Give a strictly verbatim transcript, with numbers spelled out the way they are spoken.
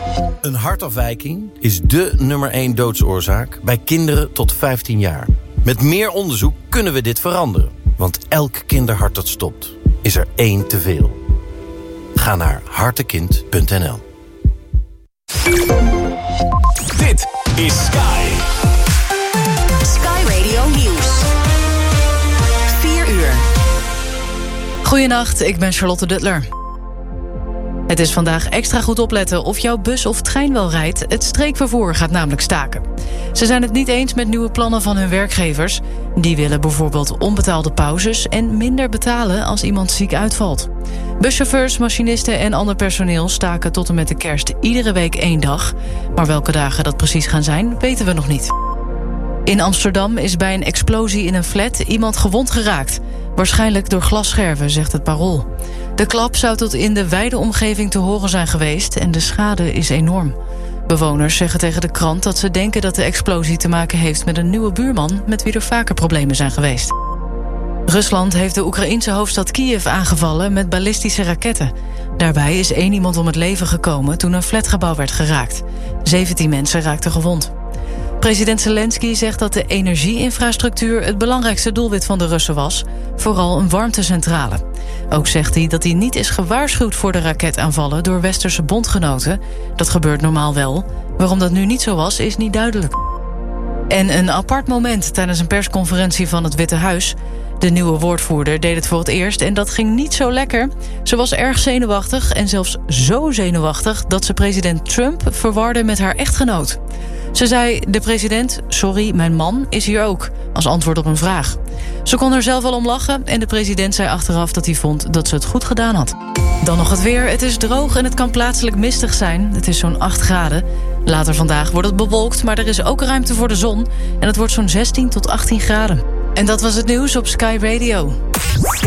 Een hartafwijking is dé nummer één doodsoorzaak bij kinderen tot vijftien jaar. Met meer onderzoek kunnen we dit veranderen. Want elk kinderhart dat stopt, is er één te veel. Ga naar hartekind punt n l. Dit is Sky. Sky Radio Nieuws. vier uur. Goedenacht, ik ben Charlotte Duttler. Het is vandaag extra goed opletten of jouw bus of trein wel rijdt. Het streekvervoer gaat namelijk staken. Ze zijn het niet eens met nieuwe plannen van hun werkgevers. Die willen bijvoorbeeld onbetaalde pauzes en minder betalen als iemand ziek uitvalt. Buschauffeurs, machinisten en ander personeel staken tot en met de kerst iedere week één dag. Maar welke dagen dat precies gaan zijn, weten we nog niet. In Amsterdam is bij een explosie in een flat iemand gewond geraakt. Waarschijnlijk door glasscherven, zegt het Parool. De klap zou tot in de wijde omgeving te horen zijn geweest en de schade is enorm. Bewoners zeggen tegen de krant dat ze denken dat de explosie te maken heeft met een nieuwe buurman met wie er vaker problemen zijn geweest. Rusland heeft de Oekraïense hoofdstad Kiev aangevallen met ballistische raketten. Daarbij is één iemand om het leven gekomen toen een flatgebouw werd geraakt. zeventien mensen raakten gewond. President Zelensky zegt dat de energieinfrastructuur het belangrijkste doelwit van de Russen was, vooral een warmtecentrale. Ook zegt hij dat hij niet is gewaarschuwd voor de raketaanvallen door westerse bondgenoten. Dat gebeurt normaal wel. Waarom dat nu niet zo was, is niet duidelijk. En een apart moment tijdens een persconferentie van het Witte Huis. De nieuwe woordvoerder deed het voor het eerst en dat ging niet zo lekker. Ze was erg zenuwachtig en zelfs zo zenuwachtig dat ze president Trump verwarde met haar echtgenoot. Ze zei, de president, sorry, mijn man is hier ook, als antwoord op een vraag. Ze kon er zelf wel om lachen en de president zei achteraf dat hij vond dat ze het goed gedaan had. Dan nog het weer. Het is droog en het kan plaatselijk mistig zijn. Het is zo'n acht graden. Later vandaag wordt het bewolkt, maar er is ook ruimte voor de zon. En het wordt zo'n zestien tot achttien graden. En dat was het nieuws op Sky Radio.